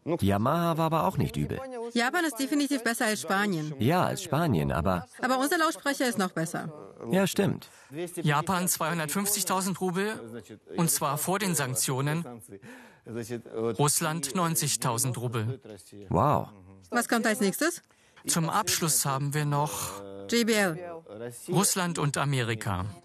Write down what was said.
Yamaha war aber auch nicht übel. Japan ist definitiv besser als Spanien. Ja, als Spanien, aber unser Lautsprecher ist noch besser. ja, stimmt. Japan 250.000 Rubel, und zwar vor den Sanktionen. Russland 90.000 Rubel. Wow. Was kommt als nächstes? Zum Abschluss haben wir noch JBL. Russland und Amerika.